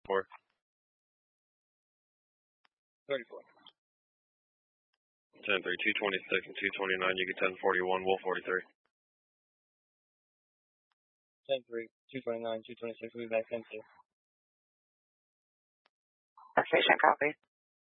4. 34. 10-3, 226 and 229. You get 1041, Wolf 43. 10-3, 229, 226. We'll be back 10-2. Station copy.